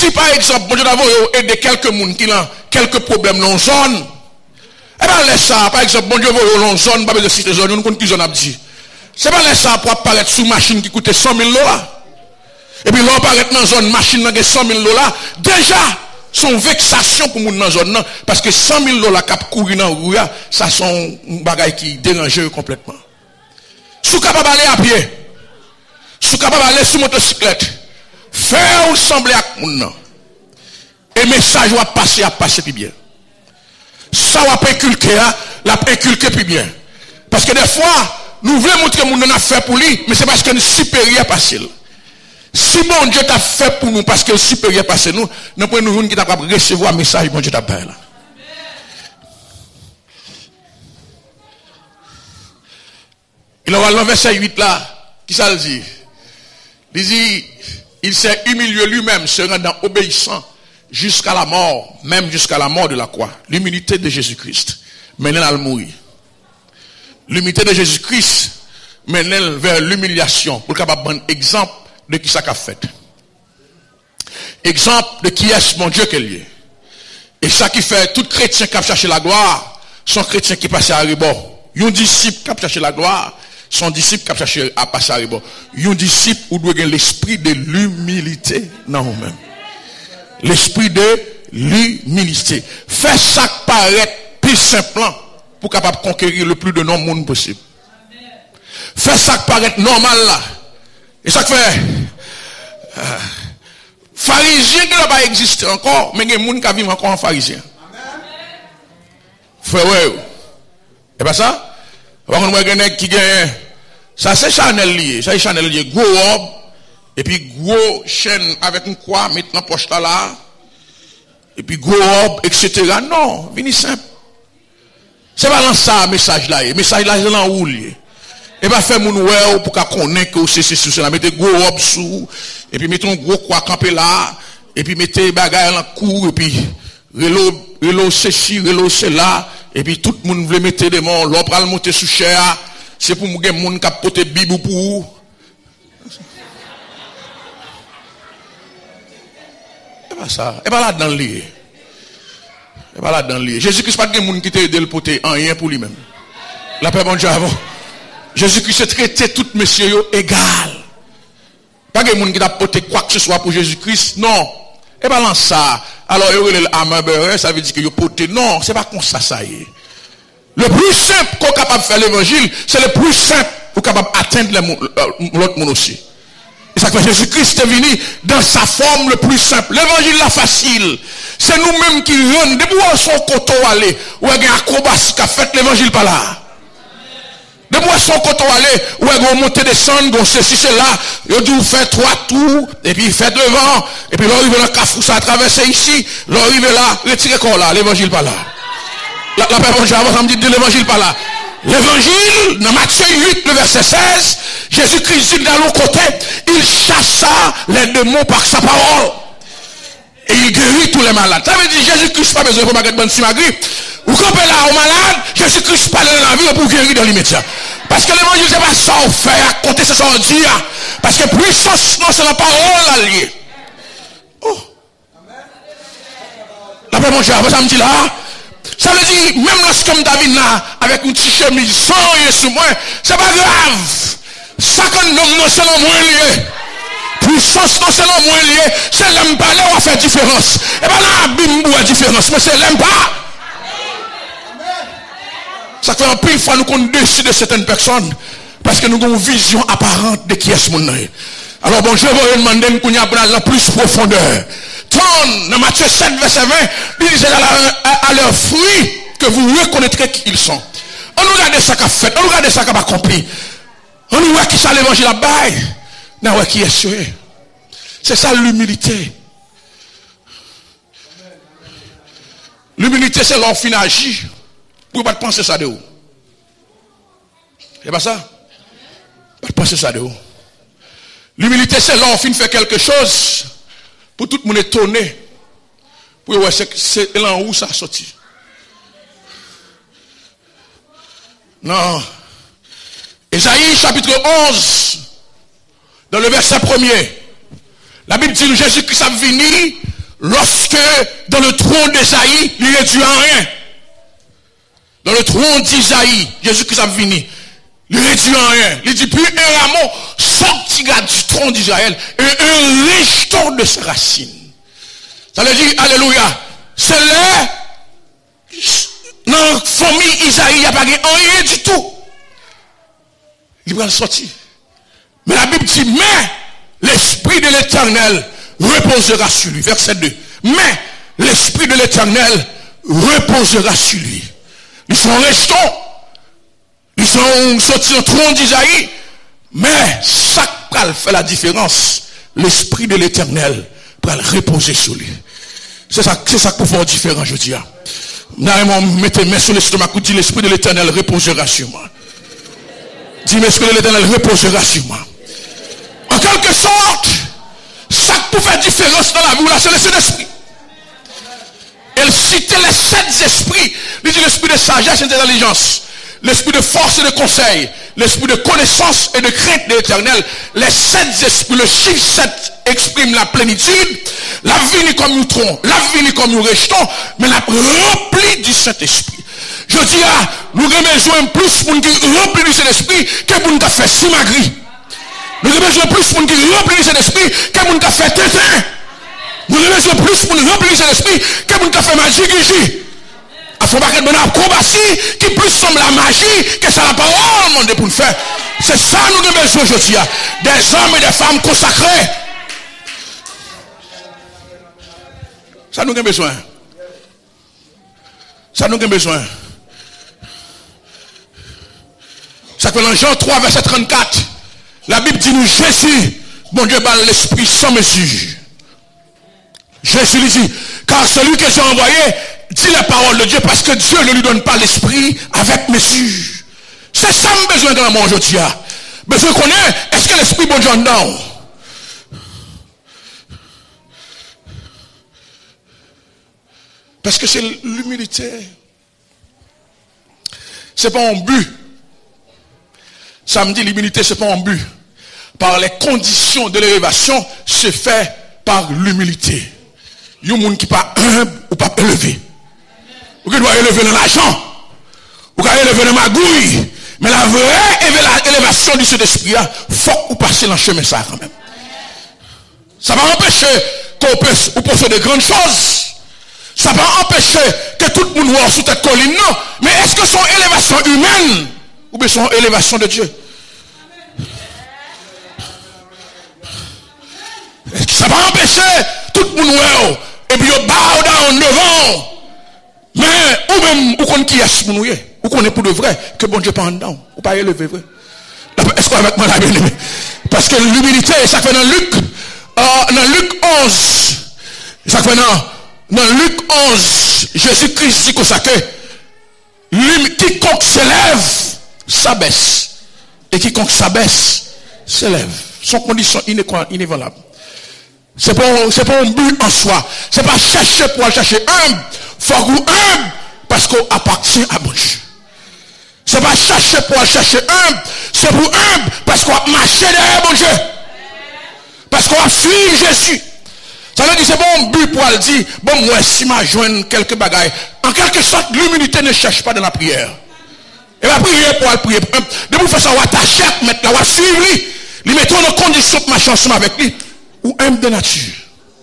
Si par exemple, bon Dieu d'abord aider quelques monde qui ont quelques problèmes dans la zone, eh bien laisse ça, par exemple, bon Dieu dans la zone, pas besoin de citer zone, nous connaissons qui zone a dit. C'est pas laisse ça pour apparaître sous machine qui coûte 100 000 $. Et puis là, apparaître dans la zone, machine qui 100 000 $, déjà, son vexation pour moun dans la zone, parce que 100 000 $ cap courir dans la rue, ça sont bagaille qui dérange complètement. Si vous capable aller à pied, si vous capable aller sur motocyclette, faire sembler à moun. Et message va passer plus bien. Ça va inculquer, la inculquer plus bien. Parce que des fois, nous voulons montrer que nous avons fait pour lui, mais c'est parce que nous supérieur passé. Si bon Dieu t'a fait pour nous, parce que le supérieur passé nous, nous prenons nous qui t'a recevoir un message, bon Dieu t'a fait là. Il aura le verset 8 là, qui ça le dit? Il dit, il s'est humilié lui-même, se rendant obéissant jusqu'à la mort, même jusqu'à la mort de la croix. L'humilité de Jésus-Christ mène à le mourir. L'humilité de Jésus-Christ mène vers l'humiliation pour capable prendre exemple de qui ça qu'a fait. Exemple de qui est mon Dieu qu'elle est. Et ça qui fait tout chrétien qui a cherché la gloire, son chrétien qui passe à rebord. Un disciple qui a cherché la gloire, son disciple qui a cherché à passer à rebord. Un disciple où doit avoir l'esprit de l'humilité dans nous-mêmes. L'esprit de l'humilité. Fais ça paraître plus simple pour capable conquérir le plus de monde possible. Fais ça paraître normal là. Et ça fait pharisien qui n'a pas existé encore, mais il y a des gens qui vivent encore en pharisien. Frère, ouais. Et pas ça? Ça c'est Chanel lié. Ça c'est Chanel lié. Gros robe. Et puis gros chaîne avec une croix, mettre dans poche là. Et puis gros robe, etc. Non, vini simple. C'est pas dans ça message là. Le message là, c'est dans où lié. Et bien, faire mon ouais pour qu'on connaisse que c'est sur cela. Mettez gros robe sous, et puis mettez un gros croix campé là, et puis mettez bagaille en cours, et puis relo ceci, relo cela, et puis tout le monde veut mettre des mots, l'on va le monter sous chair, c'est pour que les gens qui portent Bible pour vous. Et pas ça, et pas là dans le lit. Et pas là dans le lit. Jésus-Christ pas de gens qui t'aident le porter en rien pour lui-même. La paix bon Dieu avant. Jésus-Christ a traité tout messieurs égal. Pas de monde qui a porté quoi que ce soit pour Jésus-Christ, non. Et pas ça. Alors, ça veut dire que vous portez. Non, c'est pas comme ça, ça y est. Le plus simple qu'on est capable de faire l'évangile, c'est le plus simple pour capable d'atteindre l'autre monde aussi. Et ça fait Jésus-Christ est venu dans sa forme le plus simple. L'évangile là facile. C'est nous-mêmes qui rendons. Depuis où son coton aller, où il y a un acrobatie qui a fait l'évangile par là. De boisson quand on allait, où on monte descendre, on ceci, cela, on dit, vous faites 3 tours, et puis faites devant, et puis l'arrive dans le cafou, ça a traversé ici, l'arrive là, retirez quoi là, l'évangile par là. La personne, ça me dit de l'évangile par là. L'évangile, dans Matthieu 8, le verset 16, Jésus-Christ dit dans l'autre côté, il chassa les démons par sa parole. Et il guérit tous les malades. Ça veut dire Jésus-Christ pas besoin de faire bonne simagri. Vous comprenez là au malade, Jésus-Christ parle dans la vie pour guérir dans l'immédiat. Parce que l'évangile c'est pas ça on fait, compter c'est ça on dit. Parce que puissance non c'est la parole alliée. Oh. La paix mon cher, ça me dit là. Ça veut dire même lorsque David là avec une petite chemise sans rien sur moi, c'est pas grave. Ça qu'on nomme non c'est le moins lié. Puissance non c'est le moins lié, c'est l'aime pas là on va faire différence. Et pas là bimbo a différence, mais c'est l'aime pas. Ça fait un peu de fois nous qu'on décide de certaines personnes parce que nous avons une vision apparente de qui est ce monde. Alors bon, je vais vous demander qu'on y a la plus profondeur. Tourne dans Matthieu 7, verset 20, il dit à leurs fruits que vous reconnaîtrez qui ils sont. On nous regarde ça qu'a fait, on nous regarde ça qu'a accompli. On nous voit qui ça l'évangile là-bas. Non, ouais, qui est ce? C'est ça l'humilité. L'humilité, c'est l'enfin agir. Vous ne pouvez pas penser ça de où? C'est pas ça? Vous ne pouvez pas penser ça de où? L'humilité, c'est l'enfin fait quelque chose pour tout le monde étonner. Pour voir c'est là où ça a sorti. Non. Ésaïe chapitre 11, dans le verset 1er, la Bible dit que Jésus-Christ a venu lorsque dans le trône d'Esaïe, il réduit en rien. Dans le trône d'Isaïe, Jésus-Christ a venu. Il réduit en rien. Il dit, puis un rameau sortira du trône d'Israël et un rejeton de ses racines. Ça veut dire, alléluia, c'est là, dans la famille Isaïe, il n'y a pas rien du tout. Il va le sortir. Mais la Bible dit, mais l'Esprit de l'Éternel reposera sur lui. Verset 2. Mais l'Esprit de l'Éternel reposera sur lui. Ils sont restants. Ils sont sortis au trône d'Isaïe. Mais ça fait la différence. L'Esprit de l'Éternel va reposer sur lui. C'est ça qui peut faire différent, je dis. Mettez main sur l'estomac, dit l'Esprit de l'Éternel reposera sur moi. Dis l'Esprit de l'Éternel reposera sur moi. En quelque sorte, ça peut faire différence dans la vie, là, c'est le Saint-Esprit. Elle citait les 7 esprits. Il dit l'esprit de sagesse et d'intelligence, l'esprit de force et de conseil, l'esprit de connaissance et de crainte de l'Éternel. Les 7 esprits, le chiffre 7 exprime la plénitude. La vie comme nous tronc, la vie comme nous rejetons, mais la remplie du Saint-Esprit. Je dis nous avons besoin plus pour nous remplir du Saint-Esprit que pour nous faire simagri. Nous avons besoin plus pour nous remplir du Saint-Esprit que pour nous faire tétin. Nous avons besoin plus pour nous remplir du Saint-Esprit que pour nous faire magie guichi. À son paquet de bonne acrobatie qui plus semble la magie que ça n'a pas le monde pour nous faire. C'est ça nous avons besoin aujourd'hui. Des hommes et des femmes consacrés. Ça nous avons besoin. Ça nous avons besoin. Ça fait dans Jean 3, verset 34. La Bible dit nous, Jésus, bon Dieu, bat l'esprit sans mesure. Jésus lui dit, car celui que j'ai envoyé dit la parole de Dieu parce que Dieu ne lui donne pas l'esprit avec mesure. C'est ça que besoin dans le monde aujourd'hui. Besoin qu'on ait, est-ce que l'esprit bon Dieu en dedans? Parce que c'est l'humilité. C'est pas un but. Ça me dit l'humilité, c'est pas un but. Par les conditions de l'élévation, c'est fait par l'humilité. Il y a un monde qui n'est pas humble ou pas élevé. Ou qui doit élever dans l'argent. Ou qui doit élever dans la magouille. Mais la vraie élévation du Saint-Esprit, il faut que vous passiez dans le chemin ça quand même. Ça va empêcher qu'on puisse de grandes choses. Ça va empêcher que tout le monde voit sous cette colline, non. Mais est-ce que son élévation humaine ou bien son élévation de Dieu? Ça va empêcher tout le monde voit et puis il bow down devant. Mais ou même ou qu'on qui est pour nous, ou qu'on est pour de vrai que bon Dieu pas en dedans, ou pas élevé vrai. Est-ce qu'on avec moi la bien aimé? Parce que l'humilité, ça fait dans Luc 11, ça fait dans Luc 11, Jésus-Christ dit comme ça que quiconque s'élève, s'abaisse. Et quiconque s'abaisse, s'élève. Son condition inévitable. C'est pas un but en soi. C'est pas chercher pour chercher humble. Faut qu'on humble parce qu'on appartient à bon Dieu. C'est pas chercher pour chercher humble. C'est pour humble parce qu'on a marché derrière bon Dieu. Parce qu'on a suivi Jésus. Ça veut dire c'est bon but pour le dire, bon moi si m'a joindre quelques bagailles. En quelque sorte, l'humilité ne cherche pas dans la prière. Et la prière pour le prier. De vous faire ça, on va attacher, mettre là, on va suivre lui. Lui mettons dans conditions de marcher ensemble avec lui. Ou humble de nature.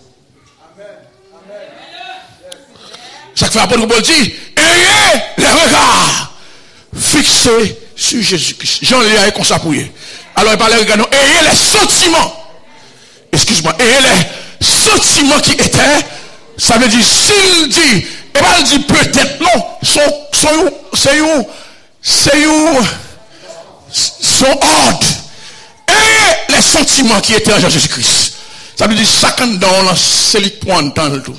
Ça fait l'apôtre Paul dit, ayez les regards fixés sur Jésus-Christ. Jean le dit comme ça pour eux. Alors il parlait de regards, ayez les sentiments. Excuse-moi, ayez les sentiments qui étaient, ça veut dire, s'il dit, et bien il dit peut-être non, son ordre. Et les sentiments qui étaient en Jésus-Christ. Ça veut dire, chacun dans c'est lui qui entend le tout.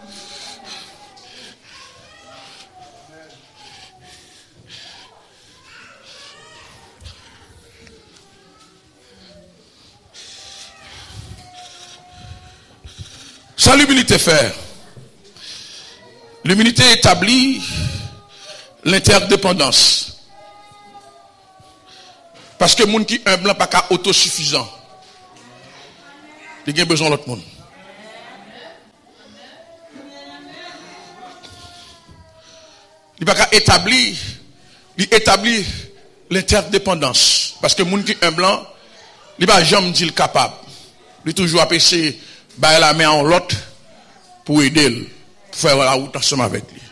Ça, l'humilité fait. L'humilité établit l'interdépendance. Parce que le monde qui est humble n'est pas autosuffisant. Il a besoin de l'autre monde. il pas établir l'interdépendance. Parce que moun qui un blanc, il pas jamais dit le capable. Il toujours essayer de la main en l'autre pour aider, pour faire la route ensemble avec lui.